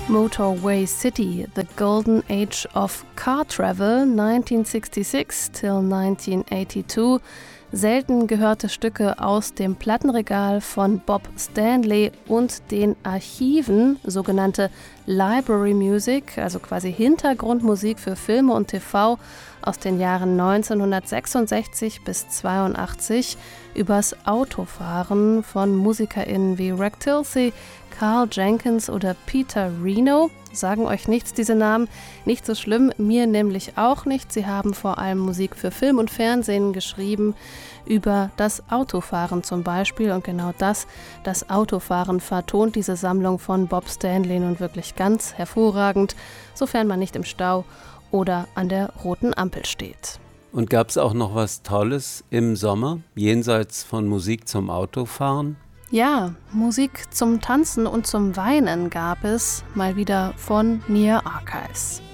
Motorway City, The Golden Age of Car Travel, 1966 till 1982. Selten gehörte Stücke aus dem Plattenregal von Bob Stanley und den Archiven, sogenannte Library Music, also quasi Hintergrundmusik für Filme und TV aus den Jahren 1966 bis 82, übers Autofahren von MusikerInnen wie Reg Tilsey, Carl Jenkins oder Peter Reno. Sagen euch nichts, diese Namen, nicht so schlimm, mir nämlich auch nicht. Sie haben vor allem Musik für Film und Fernsehen geschrieben, über das Autofahren zum Beispiel. Und genau das Autofahren, vertont diese Sammlung von Bob Stanley nun wirklich ganz hervorragend, sofern man nicht im Stau oder an der roten Ampel steht. Und gab es auch noch was Tolles im Sommer, jenseits von Musik zum Autofahren? Ja, Musik zum Tanzen und zum Weinen gab es, mal wieder von Near Archives.